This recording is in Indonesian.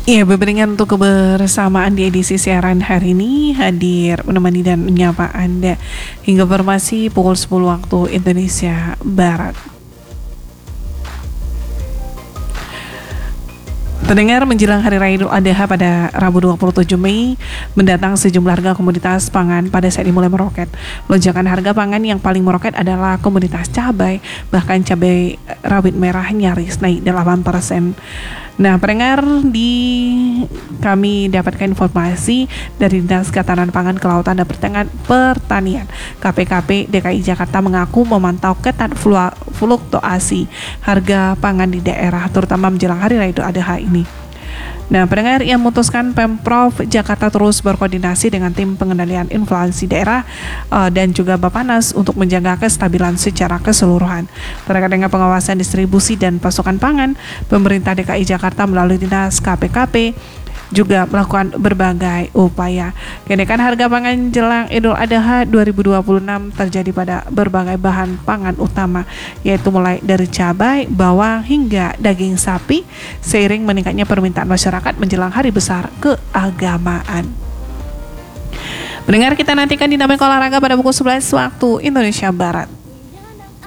Iya, beberingan untuk kebersamaan di edisi siaran hari ini hadir menemani dan menyapa Anda hingga informasi pukul 10 waktu Indonesia Barat. Terdengar menjelang Hari Raya Idul Adha pada Rabu 27 Mei mendatang, sejumlah harga komoditas pangan pada saat dimulai meroket. Lonjakan harga pangan yang paling meroket adalah komoditas cabai, bahkan cabai rawit merah nyaris naik 8%. Nah, pendengar, kami dapatkan informasi dari Dinas Ketahanan Pangan, Kelautan dan Pertanian KPKP DKI Jakarta mengaku memantau ketat fluktuasi harga pangan di daerah, terutama menjelang Hari Raya Idul Adha ini. Nah, pendengar, yang memutuskan Pemprov Jakarta terus berkoordinasi dengan tim pengendalian inflasi daerah dan juga Bappenas untuk menjaga kestabilan secara keseluruhan. Terkait dengan pengawasan distribusi dan pasokan pangan, pemerintah DKI Jakarta melalui Dinas KPKP juga melakukan berbagai upaya. Kenaikan harga pangan jelang Idul Adha 2026 terjadi pada berbagai bahan pangan utama, yaitu mulai dari cabai, bawang, hingga daging sapi, seiring meningkatnya permintaan masyarakat menjelang hari besar keagamaan. Mendengar, kita nantikan dinamika olahraga pada pukul 11 waktu Indonesia Barat.